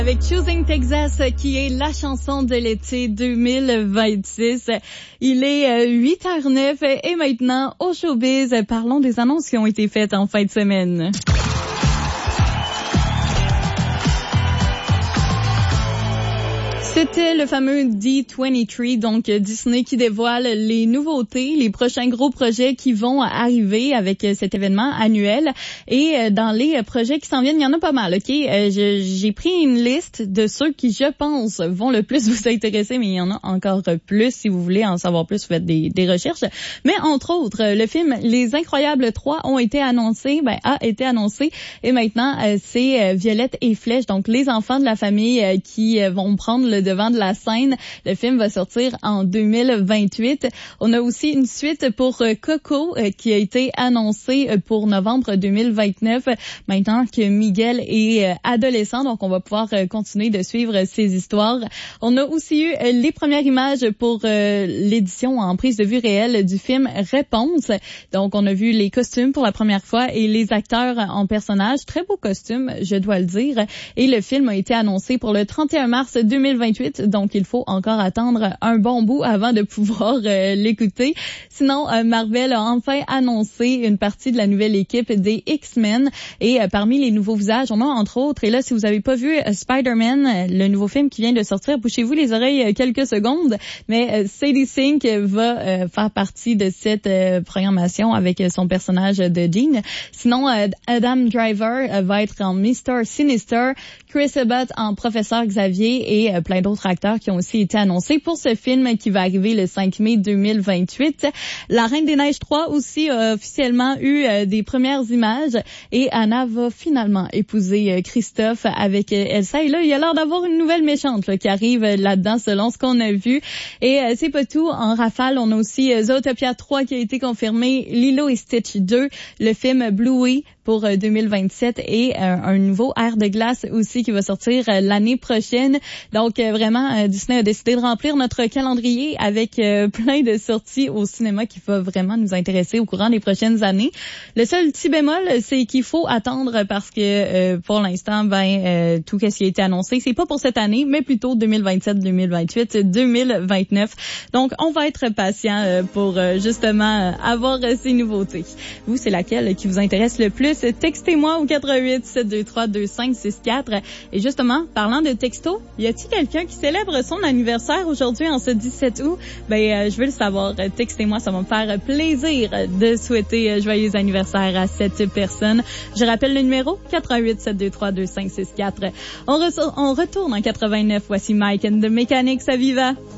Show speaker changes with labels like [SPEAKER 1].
[SPEAKER 1] Avec Choosing Texas, qui est la chanson de l'été 2026. Il est 8h09 et maintenant, au showbiz, parlons des annonces qui ont été faites en fin de semaine. C'était le fameux D23, donc Disney qui dévoile les nouveautés, les prochains gros projets qui vont arriver avec cet événement annuel. Et dans les projets qui s'en viennent, il y en a pas mal, ok? J'ai pris une liste de ceux qui, je pense, vont le plus vous intéresser, mais il y en a encore plus. Si vous voulez en savoir plus, vous faites des recherches. Mais entre autres, le film Les Incroyables 3 a été annoncé, et maintenant, c'est Violette et Flèche, donc les enfants de la famille qui vont prendre le devant de la scène. Le film va sortir en 2028. On a aussi une suite pour Coco qui a été annoncée pour novembre 2029. Maintenant que Miguel est adolescent, donc on va pouvoir continuer de suivre ses histoires. On a aussi eu les premières images pour l'édition en prise de vue réelle du film Réponse. Donc on a vu les costumes pour la première fois et les acteurs en personnages. Très beaux costumes, je dois le dire. Et le film a été annoncé pour le 31 mars 2028. Donc, il faut encore attendre un bon bout avant de pouvoir l'écouter. Sinon, Marvel a enfin annoncé une partie de la nouvelle équipe des X-Men. Et parmi les nouveaux visages, on a entre autres, et là, si vous avez pas vu Spider-Man, le nouveau film qui vient de sortir, bouchez-vous les oreilles quelques secondes. Mais Sadie Sink va faire partie de cette programmation avec son personnage de Jean. Sinon, Adam Driver va être en Mr. Sinister, Chris Abbott en Professeur Xavier et plein d'autres acteurs qui ont aussi été annoncés pour ce film qui va arriver le 5 mai 2028. La Reine des Neiges 3 aussi a officiellement eu des premières images et Anna va finalement épouser Christophe avec Elsa. Et là, il y a l'air d'avoir une nouvelle méchante qui arrive là-dedans selon ce qu'on a vu. Et c'est pas tout. En rafale, on a aussi Zootopia 3 qui a été confirmé, Lilo et Stitch 2, le film Bluey pour 2027 et un nouveau Air de glace aussi qui va sortir l'année prochaine. Donc vraiment, Disney a décidé de remplir notre calendrier avec plein de sorties au cinéma qui va vraiment nous intéresser au courant des prochaines années. Le seul petit bémol, c'est qu'il faut attendre parce que pour l'instant, tout ce qui a été annoncé, c'est pas pour cette année, mais plutôt 2027, 2028, 2029. Donc on va être patient pour justement avoir ces nouveautés. Vous, c'est laquelle qui vous intéresse le plus? Textez-moi au 88 723 2564. Et justement, parlant de texto, y a-t-il quelqu'un qui célèbre son anniversaire aujourd'hui en ce 17 août? Je veux le savoir. Textez-moi, ça va me faire plaisir de souhaiter joyeux anniversaire à cette personne. Je rappelle le numéro 88 723 2564. On retourne en 89. Voici Mike and the Mechanics à Viva.